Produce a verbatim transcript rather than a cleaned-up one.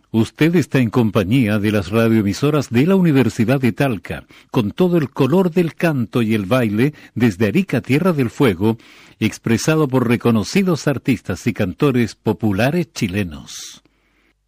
Usted está en compañía de las radioemisoras de la Universidad de Talca, con todo el color del canto y el baile desde Arica, Tierra del Fuego, expresado por reconocidos artistas y cantores populares chilenos.